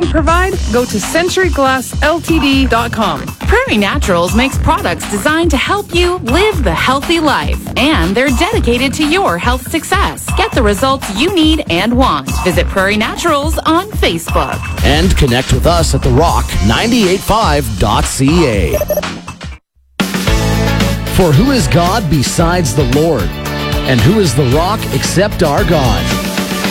provide? Go to CenturyGlassLTD.com. Prairie Naturals makes products designed to help you live the healthy life, and they're dedicated to your health success. Get the results you need and want. Visit Prairie Naturals on Facebook. And connect with us at therock985.ca. For who is God besides the Lord? And who is the rock except our God?